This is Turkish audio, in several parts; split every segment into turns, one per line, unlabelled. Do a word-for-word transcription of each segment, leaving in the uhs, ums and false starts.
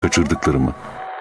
kaçırdıklarımı.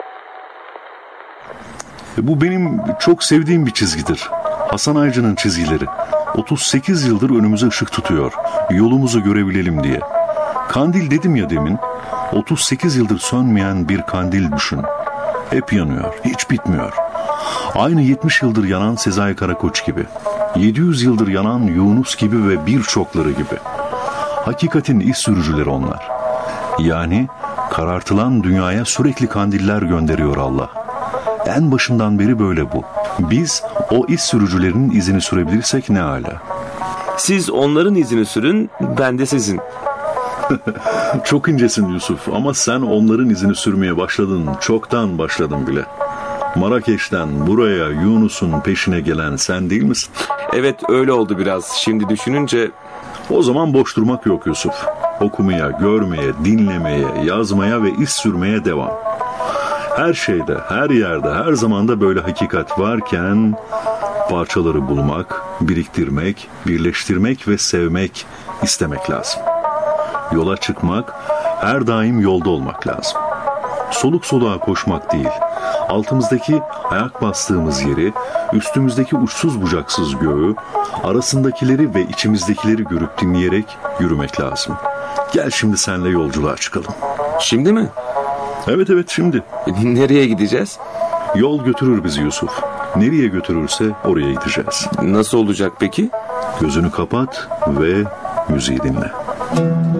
E bu benim çok sevdiğim bir çizgidir. Hasan Aycı'nın çizgileri. otuz sekiz yıldır önümüze ışık tutuyor, yolumuzu görebilelim diye. Kandil dedim ya demin, otuz sekiz yıldır sönmeyen bir kandil düşün. Hep yanıyor, hiç bitmiyor. Aynı yetmiş yıldır yanan Sezai Karakoç gibi, yedi yüz yıldır yanan Yunus gibi ve birçokları gibi. Hakikatin iz sürücüleri onlar. Yani karartılan dünyaya sürekli kandiller gönderiyor Allah. En başından beri böyle bu. Biz o iz sürücülerinin izini sürebilirsek ne âlâ.
Siz onların izini sürün, ben de sizin.
Çok incesin Yusuf, ama sen onların izini sürmeye başladın, çoktan başladın bile. Marrakeş'ten buraya Yunus'un peşine gelen sen değil misin?
Evet, öyle oldu biraz. Şimdi düşününce...
O zaman boş durmak yok Yusuf. Okumaya, görmeye, dinlemeye, yazmaya ve iz sürmeye devam. Her şeyde, her yerde, her zamanda böyle hakikat varken parçaları bulmak, biriktirmek, birleştirmek ve sevmek, istemek lazım. Yola çıkmak, her daim yolda olmak lazım. Soluk soluğa koşmak değil, altımızdaki ayak bastığımız yeri, üstümüzdeki uçsuz bucaksız göğü, arasındakileri ve içimizdekileri görüp dinleyerek yürümek lazım. Gel şimdi seninle yolculuğa çıkalım.
Şimdi mi?
Evet evet şimdi.
Nereye gideceğiz?
Yol götürür bizi Yusuf. Nereye götürürse oraya gideceğiz.
Nasıl olacak peki?
Gözünü kapat ve müziği dinle.